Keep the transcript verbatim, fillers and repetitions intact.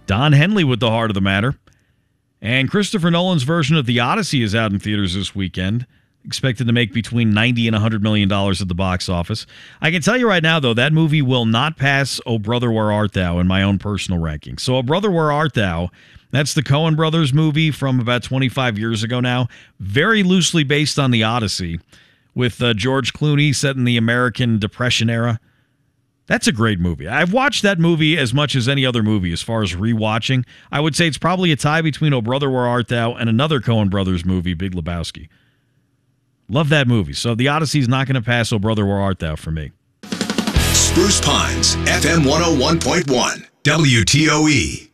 Don Henley with the heart of the matter. And Christopher Nolan's version of The Odyssey is out in theaters this weekend. Expected to make between ninety and one hundred million dollars at the box office. I can tell you right now, though, that movie will not pass Oh Brother, Where Art Thou in my own personal ranking. So Oh Brother, Where Art Thou, that's the Coen Brothers movie from about twenty-five years ago now. Very loosely based on The Odyssey, with uh, George Clooney set in the American Depression era. That's a great movie. I've watched that movie as much as any other movie as far as rewatching. I would say it's probably a tie between Oh Brother, Where Art Thou and another Coen Brothers movie, Big Lebowski. Love that movie. So The Odyssey's not going to pass Oh Brother, Where Art Thou for me. Spruce Pines, F M one oh one point one, W T O E.